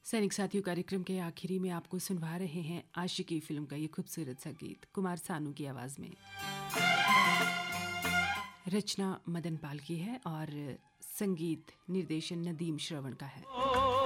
सैनिक साथियों कार्यक्रम के आखिरी में आपको सुनवा रहे हैं आशिकी फिल्म का ये खूबसूरत सा गीत कुमार सानू की आवाज में। रचना मदन पाल की है और संगीत निर्देशन नदीम श्रवण का है।